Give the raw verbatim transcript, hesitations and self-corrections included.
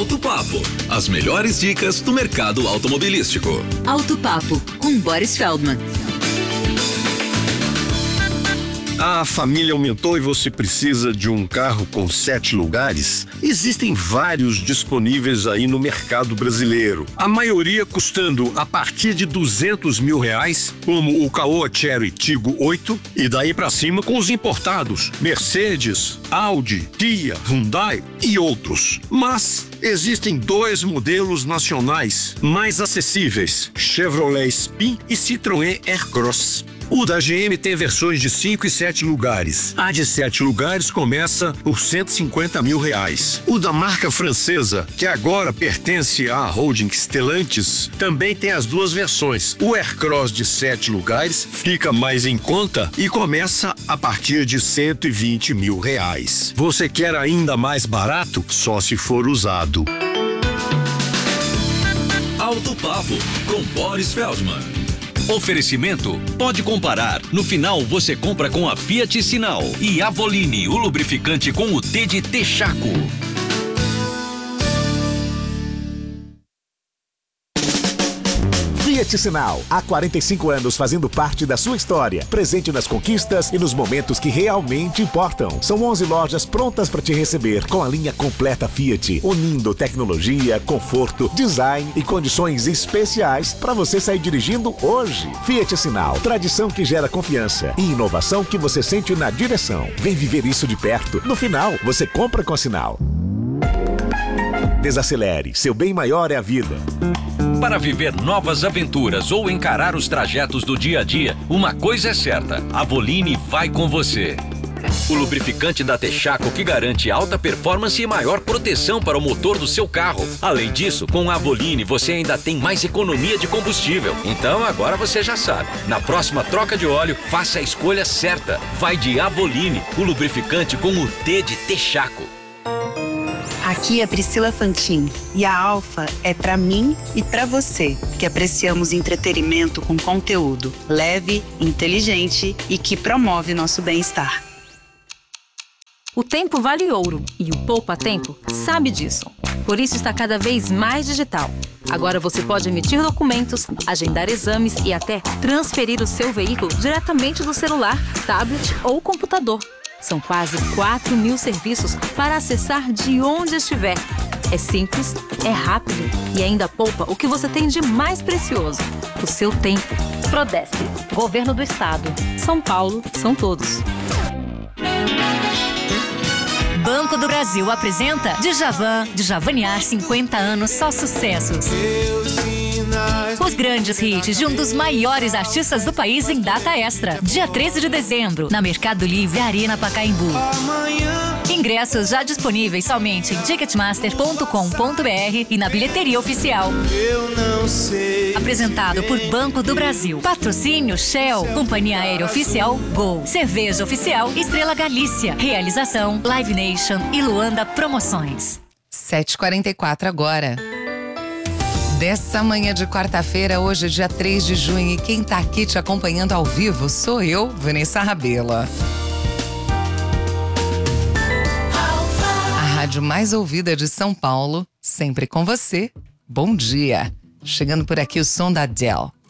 Auto Papo, as melhores dicas do mercado automobilístico. Auto Papo, com Boris Feldman. A família aumentou e você precisa de um carro com sete lugares? Existem vários disponíveis aí no mercado brasileiro. A maioria custando a partir de duzentos mil reais, como o Caoa Chery Tiggo oito, e daí pra cima com os importados, Mercedes, Audi, Kia, Hyundai e outros. Mas existem dois modelos nacionais mais acessíveis, Chevrolet Spin e Citroën Aircross. O da G M tem versões de cinco e sete lugares. A de sete lugares começa por cento e cinquenta mil reais. O da marca francesa, que agora pertence à holding Stellantis, também tem as duas versões. O Aircross de sete lugares fica mais em conta e começa a partir de cento e vinte mil reais. Você quer ainda mais barato? Só se for usado. Auto Papo, com Boris Feldman. Oferecimento pode comparar. No final você compra com a Fiat Sinal e Avoline, o lubrificante com o T de Texaco. Fiat Sinal, há quarenta e cinco anos fazendo parte da sua história, presente nas conquistas e nos momentos que realmente importam. São onze lojas prontas para te receber com a linha completa Fiat, unindo tecnologia, conforto, design e condições especiais para você sair dirigindo hoje. Fiat Sinal, tradição que gera confiança e inovação que você sente na direção. Vem viver isso de perto. No final, você compra com a Sinal. Desacelere, seu bem maior é a vida. Para viver novas aventuras ou encarar os trajetos do dia a dia, uma coisa é certa, a Avoline vai com você. O lubrificante da Texaco que garante alta performance e maior proteção para o motor do seu carro. Além disso, com a Avoline você ainda tem mais economia de combustível. Então agora você já sabe, na próxima troca de óleo, faça a escolha certa. Vai de Avoline, o lubrificante com o T de Texaco. Aqui é Priscila Fantin e a Alfa é pra mim e pra você, que apreciamos entretenimento com conteúdo leve, inteligente e que promove nosso bem-estar. O tempo vale ouro e o Poupa Tempo sabe disso. Por isso está cada vez mais digital. Agora você pode emitir documentos, agendar exames e até transferir o seu veículo diretamente do celular, tablet ou computador. São quase quatro mil serviços para acessar de onde estiver. É simples, é rápido e ainda poupa o que você tem de mais precioso, o seu tempo. Prodesp, Governo do Estado. São Paulo, são todos. Banco do Brasil apresenta Djavan, Djavaniar cinquenta anos, só sucessos. Os grandes hits de um dos maiores artistas do país em data extra. Dia treze de dezembro, na Mercado Livre Arena Pacaembu. Ingressos já disponíveis somente em ticketmaster ponto com ponto br e na bilheteria oficial. Apresentado por Banco do Brasil. Patrocínio Shell, Companhia Aérea Oficial Gol, Cerveja Oficial Estrela Galícia. Realização Live Nation e Luanda Promoções. sete e quarenta e quatro agora. Dessa manhã de quarta-feira, hoje, dia três de junho, e quem tá aqui te acompanhando ao vivo sou eu, Vanessa Rabela. A rádio mais ouvida de São Paulo, sempre com você. Bom dia. Chegando por aqui o som da Adele.